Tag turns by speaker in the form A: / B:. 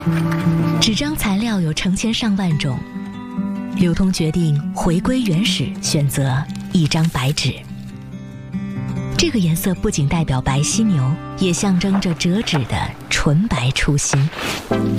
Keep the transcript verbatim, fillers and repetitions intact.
A: 纸张材料有成千上万种，流通决定回归原始，选择一张白纸。这个颜色不仅代表白犀牛，也象征着折纸的纯白初心。